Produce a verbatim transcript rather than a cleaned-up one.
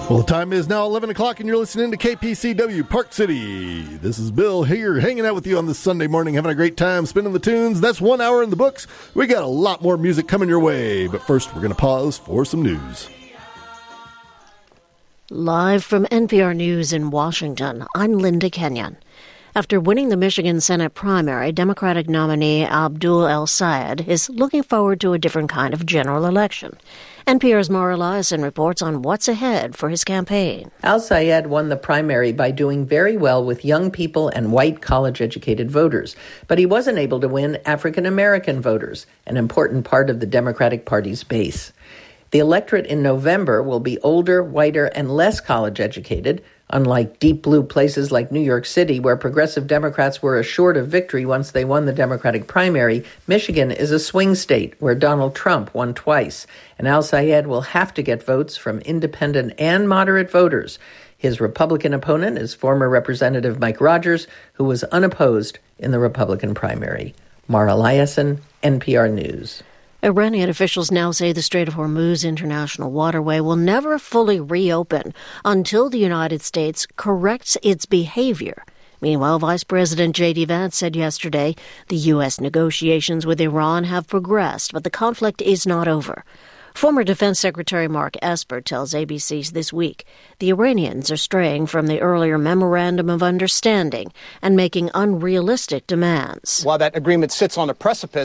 Well, the time is now eleven o'clock, and you're listening to K P C W Park City. This is Bill here, hanging out with you on this Sunday morning, having a great time spinning the tunes. That's one hour in the books. We got a lot more music coming your way, but first we're going to pause for some news. Live from N P R News in Washington, I'm Linda Kenyon. After winning the Michigan Senate primary, Democratic nominee Abdul El-Sayed is looking forward to a different kind of general election. N P R's Mara Liasson reports on what's ahead for his campaign. El-Sayed won the primary by doing very well with young people and white college-educated voters, but he wasn't able to win African-American voters, an important part of the Democratic Party's base. The electorate in November will be older, whiter, and less college-educated, unlike deep blue places like New York City, where progressive Democrats were assured of victory once they won the Democratic primary. Michigan is a swing state where Donald Trump won twice, and El-Sayed will have to get votes from independent and moderate voters. His Republican opponent is former Representative Mike Rogers, who was unopposed in the Republican primary. Mara Liasson, N P R News. Iranian officials now say the Strait of Hormuz international waterway will never fully reopen until the United States corrects its behavior. Meanwhile, Vice President J D. Vance said yesterday the U S negotiations with Iran have progressed, but the conflict is not over. Former Defense Secretary Mark Esper tells A B C This Week the Iranians are straying from the earlier Memorandum of Understanding and making unrealistic demands. While that agreement sits on a precipice,